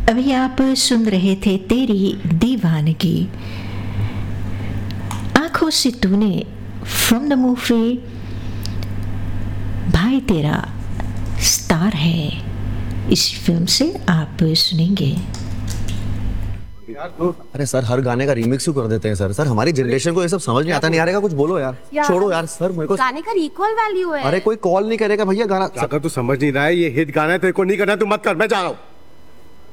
अभी आप सुन रहे थे तेरी दीवानगी, आंखों से तूने, फ्रॉम द मूवी भाई तेरा स्टार है। इस फिल्म से आप सुनेंगे। अरे सर, हर गाने का रीमिक्स क्यों कर देते हैं सर हमारी जनरेशन को ये सब समझ नहीं आता। नहीं आ रहेगा, कुछ बोलो यार। छोड़ो यार सर, मेरे को गाने का इक्वल वैल्यू है। अरे कोई कॉल नहीं करेगा भैया गाना। अगर तू समझ नहीं रहा है ये हिट गाना है, तेरे को नहीं करना, तू मत कर, मैं जा रहा हूँ।